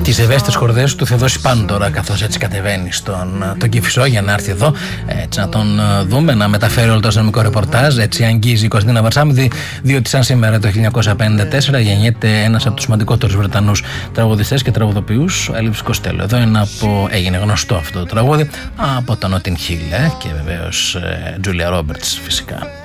Τις ευαίσθητες χορδές του Θεοδόση Πάντορα, καθώς έτσι κατεβαίνει στον Κηφισό για να έρθει εδώ, έτσι να τον δούμε, να μεταφέρει όλο το αστυνομικό ρεπορτάζ. Έτσι αγγίζει η Κωνσταντίνα Βαρσάμιδη, διότι σαν σήμερα το 1954 γεννιέται ένας από τους σημαντικότερους Βρετανούς τραγουδιστές και τραγουδοποιούς, ο Έλβις Κοστέλο. Εδώ έγινε γνωστό αυτό το τραγούδι από τον Νότιν Χιλ και βεβαίως Τζούλια Ρόμπερτς φυσικά.